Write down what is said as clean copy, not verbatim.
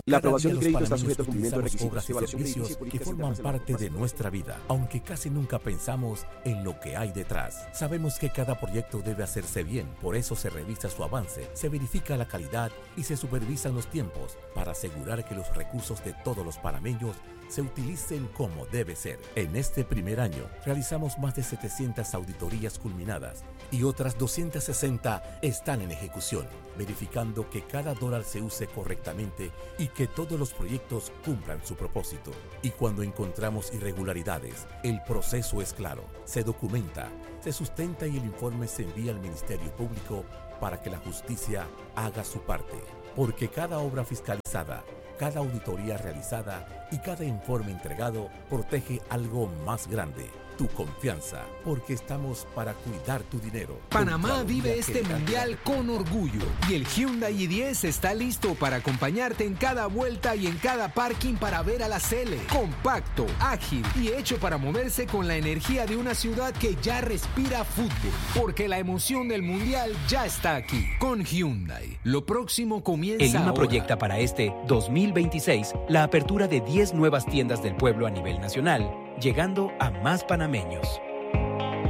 La Cada aprobación día del los crédito está panameños sujeta a cumplimiento de utilizamos requisitos obras de y evaluación servicios crediticia y que políticas forman internas del parte Banco de Central. nuestra vida, aunque casi nunca pensamos en lo que hay detrás. Sabemos que cada proyecto debe hacerse bien, por eso se revisa su avance, se verifica la calidad y se supervisan los tiempos para asegurar que los recursos de todos los panameños se utilicen como debe ser. En este primer año realizamos más de 700 auditorías culminadas y otras 260 están en ejecución, verificando que cada dólar se use correctamente y que todos los proyectos cumplan su propósito. Y cuando encontramos irregularidades, el proceso es claro, se documenta, se sustenta y el informe se envía al Ministerio Público para que la justicia haga su parte. Porque cada obra fiscalizada, cada auditoría realizada y cada informe entregado protege algo más grande, tu confianza, porque estamos para cuidar tu dinero. Panamá vive este mundial con orgullo y el Hyundai i10 está listo para acompañarte en cada vuelta y en cada parking para ver a la Sele. Compacto, ágil y hecho para moverse con la energía de una ciudad que ya respira fútbol, porque la emoción del mundial ya está aquí. Con Hyundai, lo próximo comienza El IMA ahora. proyecta para este 2026 la apertura de 10 nuevas tiendas del pueblo a nivel nacional, llegando a más panameños.